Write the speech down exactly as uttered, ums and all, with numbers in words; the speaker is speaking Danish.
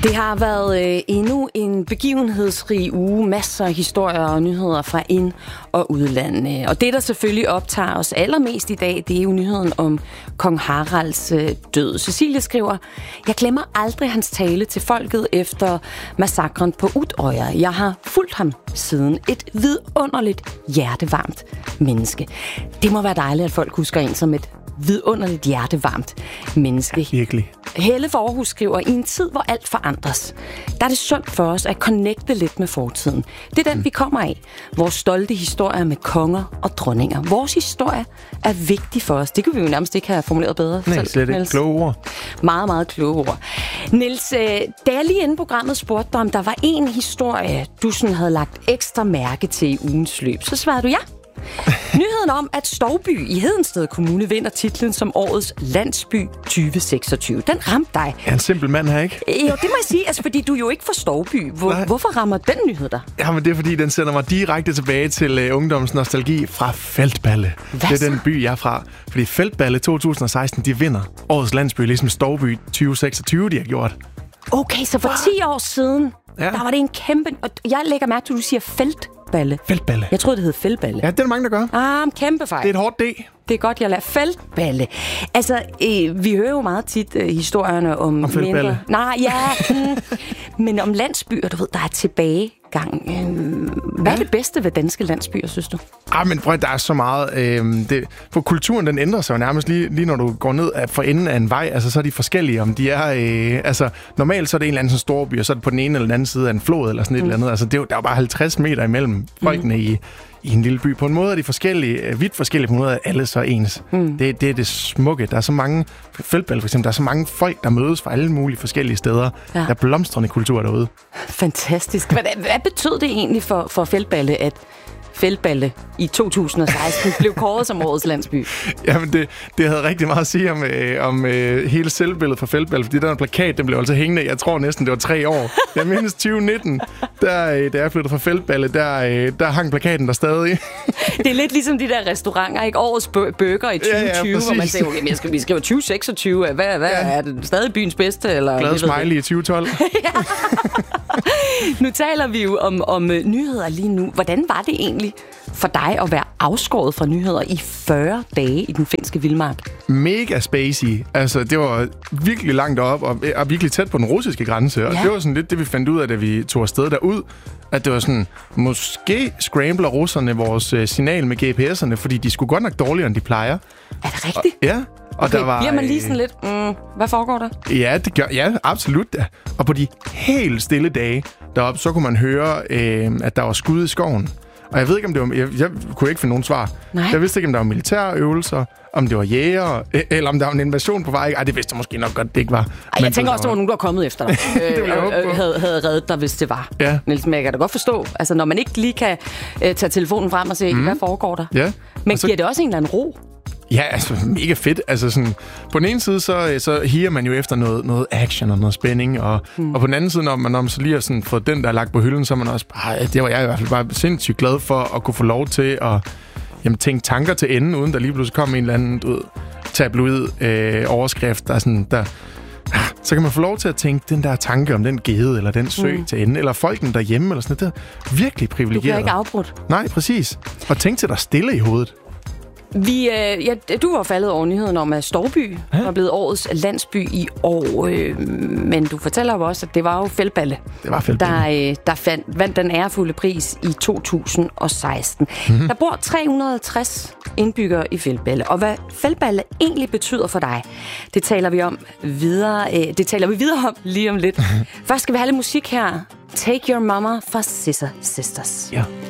Det har været øh, endnu en begivenhedsrig uge. Masser af historier og nyheder fra ind- og udland. Og det, der selvfølgelig optager os allermest i dag, det er jo nyheden om kong Haralds øh, død. Cecilie skriver, jeg glemmer aldrig hans tale til folket efter massakren på Utøya. Jeg har fulgt ham siden. Et vidunderligt, hjertevarmt menneske. Det må være dejligt, at folk husker en som et vidunderligt, hjertevarmt menneske. Ja, virkelig. Helle for Aarhus skriver, i en tid, hvor alt forandres, der er det sundt for os at connecte lidt med fortiden. Det er den, mm. vi kommer af. Vores stolte historier med konger og dronninger. Vores historie er vigtig for os. Det kunne vi jo nærmest ikke have formuleret bedre. Nej, slet ikke. Kloge ord. Meget, meget kloge ord. Niels, da jeg lige inden programmet spurgte dig, om der var en historie, du sådan havde lagt ekstra mærke til i ugens løb, så svarede du ja. Nyheden om, at Stouby i Hedensted Kommune vinder titlen som årets landsby tyve seksogtyve. Den ramte dig. Jeg er en simpel mand her, ikke? Jo, det må jeg sige, altså, fordi du er jo ikke fra Stouby. Hvor, hvorfor rammer den nyhed dig? Jamen, det er fordi, den sender mig direkte tilbage til uh, ungdommens nostalgi fra Feldballe. Hvad det er så? den by, jeg er fra. Fordi Feldballe to tusind og seksten, de vinder årets landsby, ligesom Stouby tyve seksogtyve, de har gjort. Okay, så for ti år siden, ja. der var det en kæmpe... Og jeg lægger mærke til, at du siger Feldballe. Feldballe. Jeg troede, det hed Feldballe. Ja, det er der mange, der gør. Ah, kæmpe fejl. Det er et hårdt D. Det er godt, jeg lader Feldballe. Altså, øh, vi hører jo meget tit øh, historierne om... Om Feldballe? Mindre... Nej, ja. Mm, men om landsbyer, du ved, der er tilbagegang. Øh, hvad ja. er det bedste ved danske landsbyer, synes du? Ah, men prøv, der er så meget... Øh, det, for kulturen, den ændrer sig jo nærmest lige, lige når du går ned for enden af en vej. Altså, så er de forskellige, om de er... Øh, altså, normalt så er det en eller anden sådan stor by, og så er det på den ene eller den anden side af en flod, eller sådan et mm. eller andet. Altså, det er jo, der er jo bare halvtreds meter imellem folkene mm. i... i en lille by. På en måde er de forskellige, vidt forskellige, på en måde er alle så ens. Mm. Det, det er det smukke. Der er så mange, Feldballe for eksempel, der er så mange folk, der mødes fra alle mulige forskellige steder. Ja. Der er blomstrende kultur derude. Fantastisk. Hvad, hvad betød det egentlig for, for Feldballe, at Feldballe i to tusind og seksten blev kåret som årets landsby? Jamen, det, det havde rigtig meget at sige om, øh, om øh, hele selvbilledet for Feldballe, fordi der plakat, den blev altså hængende, jeg tror næsten, det var tre år. Jeg mindes tyve nitten, der, øh, da jeg flyttede fra Feldballe, der, øh, der hang plakaten der stadig. Det er lidt ligesom de der restauranter, ikke? Årets burger i tyve tyve, ja, ja, hvor man siger, okay, jeg skal, vi skriver tyve seksogtyve. Hvad, hvad ja. er det stadig byens bedste? Eller, glad smiley i tyve tolv. Nu taler vi jo om, om nyheder lige nu. Hvordan var det egentlig for dig at være afskåret fra nyheder i fyrre dage i den finske vildmark? Mega spacey. Altså, det var virkelig langt op og, og virkelig tæt på den russiske grænse. Og ja. det var sådan lidt det, vi fandt ud af, da vi tog afsted derud. At det var sådan, måske scrambler russerne vores uh, signal med G P S'erne, fordi de skulle godt nok dårligere, end de plejer. Er det rigtigt? Og, ja. Og okay, der var, bliver man lige sådan lidt, mm, hvad foregår der? Ja, det gør, ja, absolut. Og på de helt stille dage deroppe, så kunne man høre, øh, at der var skud i skoven. Og jeg ved ikke, om det var... Jeg, jeg kunne ikke finde nogen svar. Nej. Jeg vidste ikke, om der var militære øvelser, om det var jæger, eller om der var en invasion på vej. Ej, det vidste jeg måske nok godt, det ikke var. Ej, jeg tænker også, der var nogen, der var kommet efter dig. øh, og, øh, havde, havde reddet dig, hvis det var. Ja. Niels, men jeg kan da godt forstå, altså når man ikke lige kan øh, tage telefonen frem og se, mm. hvad foregår der. Ja. Men så, giver det også en eller anden ro? Ja, altså mega fedt. Altså sådan, på den ene side, så, så higer man jo efter noget, noget action og noget spænding, og, mm. og på den anden side, når man, når man så lige har sådan fået den, der er lagt på hylden, så er man også bare, det var jeg i hvert fald bare sindssygt glad for at kunne få lov til at jamen, tænke tanker til enden, uden der lige pludselig kom en eller anden ud, tabloid øh, overskrift, der er sådan, der, så kan man få lov til at tænke den der tanke om den gede, eller den sø mm. til ende, eller folkene derhjemme, eller sådan noget. Det er virkelig privilegeret. Du bliver ikke afbrudt. Nej, præcis. Og tænk til dig stille i hovedet. Vi, øh, ja, du var faldet over nyheden om, at Stouby ja. var blevet årets landsby i år. Øh, men du fortæller jo også, at det var jo Feldballe, det var Feldballe. der, øh, der fandt, vandt den ærefulde pris i to tusind og seksten. Mm-hmm. Der bor tre hundrede og tres indbyggere i Feldballe. Og hvad Feldballe egentlig betyder for dig, det taler vi om videre, øh, det taler vi videre om lige om lidt. Først skal vi have lidt musik her. Take Your Mama fra Scissor Sisters. Ja.